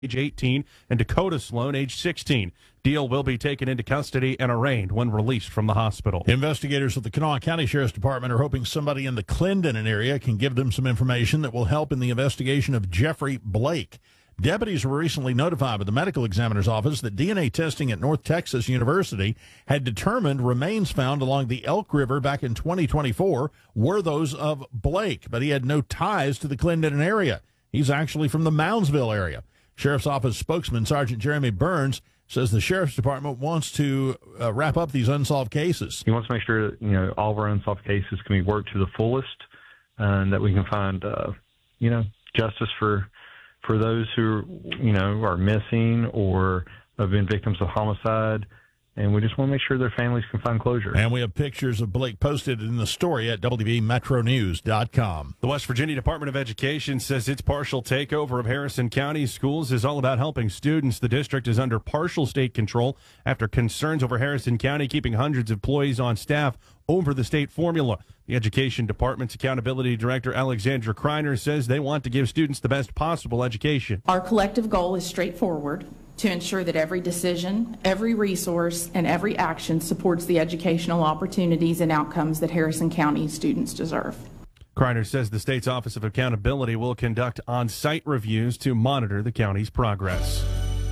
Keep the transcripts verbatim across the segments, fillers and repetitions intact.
age eighteen, and Dakota Sloan, age sixteen. Deal will be taken into custody and arraigned when released from the hospital. Investigators at the Kanawha County Sheriff's Department are hoping somebody in the Clendenin area can give them some information that will help in the investigation of Jeffrey Blake. Deputies were recently notified by the medical examiner's office that D N A testing at North Texas University had determined remains found along the Elk River back in twenty twenty-four were those of Blake, but he had no ties to the Clendenin area. He's actually from the Moundsville area. Sheriff's Office spokesman Sergeant Jeremy Burns says the Sheriff's Department wants to uh, wrap up these unsolved cases. He wants to make sure that, you know, all of our unsolved cases can be worked to the fullest, uh, and that we can find, uh, you know, justice for for those who, you know, are missing or have been victims of homicide. And we just want to make sure their families can find closure. And we have pictures of Blake posted in the story at W V Metro News dot com. The West Virginia Department of Education says its partial takeover of Harrison County schools is all about helping students. The district is under partial state control after concerns over Harrison County keeping hundreds of employees on staff over the state formula. The Education Department's Accountability Director, Alexandra Kreiner, says they want to give students the best possible education. Our collective goal is straightforward: to ensure that every decision, every resource, and every action supports the educational opportunities and outcomes that Harrison County students deserve. Kreiner says the state's Office of Accountability will conduct on-site reviews to monitor the county's progress.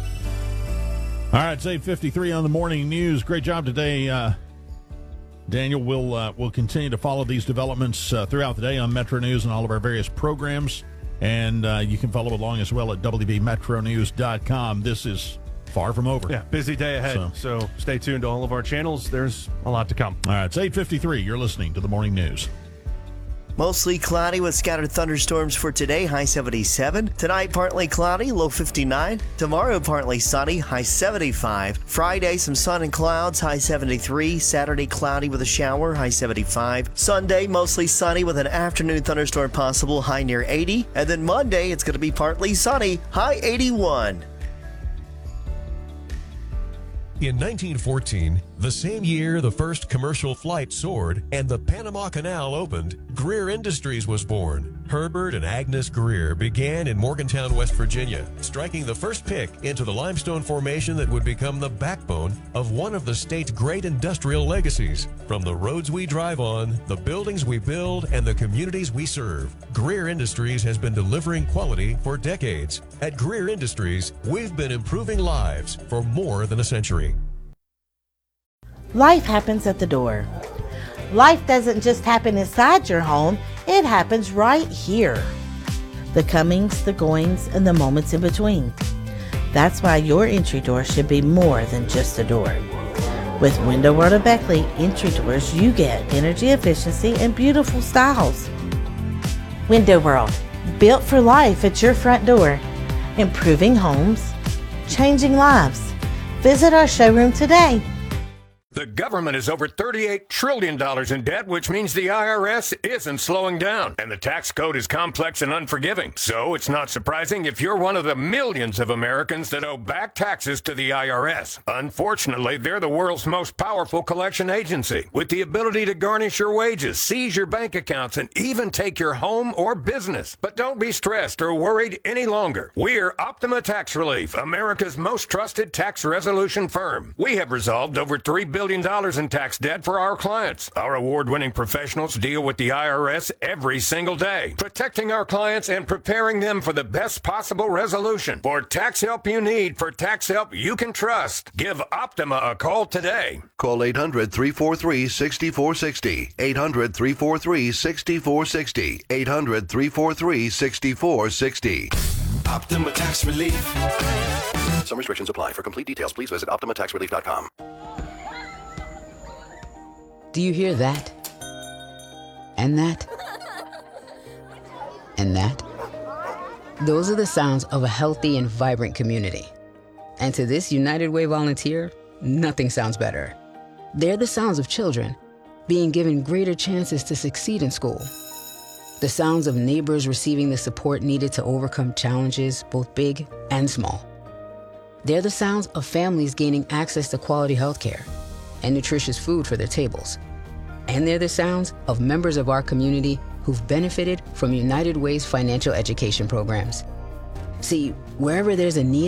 All right, it's eight fifty-three on the morning news. Great job today, uh, Daniel. We'll, uh, we'll continue to follow these developments uh, throughout the day on Metro News and all of our various programs. And uh, you can follow along as well at W V Metro News dot com. This is far from over. Yeah, busy day ahead. So, so stay tuned to all of our channels. There's a lot to come. All right, it's eight fifty-three. You're listening to the Morning News. Mostly cloudy with scattered thunderstorms for today, high seventy-seven. Tonight, partly cloudy, low fifty-nine. Tomorrow, partly sunny, high seventy-five. Friday, some sun and clouds, high seventy-three. Saturday, cloudy with a shower, high seventy-five. Sunday, mostly sunny with an afternoon thunderstorm possible, high near eighty. And then Monday, it's going to be partly sunny, high eighty-one. In nineteen fourteen, the same year the first commercial flight soared and the Panama Canal opened, Greer Industries was born. Herbert and Agnes Greer began in Morgantown, West Virginia, striking the first pick into the limestone formation that would become the backbone of one of the state's great industrial legacies. From the roads we drive on, the buildings we build, and the communities we serve, Greer Industries has been delivering quality for decades. At Greer Industries, we've been improving lives for more than a century. Life happens at the door. Life doesn't just happen inside your home, it happens right here. The comings, the goings, and the moments in between. That's why your entry door should be more than just a door. With Window World of Beckley entry doors, you get energy efficiency and beautiful styles. Window World, built for life at your front door. Improving homes, changing lives. Visit our showroom today. The government is over thirty-eight trillion dollars in debt, which means the I R S isn't slowing down. And the tax code is complex and unforgiving. So it's not surprising if you're one of the millions of Americans that owe back taxes to the I R S. Unfortunately, they're the world's most powerful collection agency, with the ability to garnish your wages, seize your bank accounts, and even take your home or business. But don't be stressed or worried any longer. We're Optima Tax Relief, America's most trusted tax resolution firm. We have resolved over three billion dollars in tax debt for our clients. Our award-winning professionals deal with the I R S every single day, protecting our clients and preparing them for the best possible resolution. For tax help you need, for tax help you can trust, give Optima a call today. Call eight hundred, three four three, six four six zero, eight hundred, three four three, six four six zero, eight hundred, three four three, six four six zero. Optima Tax Relief. Some restrictions apply. For complete details, please visit Optima Tax Relief dot com. Do you hear that? And that? And that? Those are the sounds of a healthy and vibrant community. And to this United Way volunteer, nothing sounds better. They're the sounds of children being given greater chances to succeed in school. The sounds of neighbors receiving the support needed to overcome challenges, both big and small. They're the sounds of families gaining access to quality health care and nutritious food for their tables. And they're the sounds of members of our community who've benefited from United Way's financial education programs. See, wherever there's a need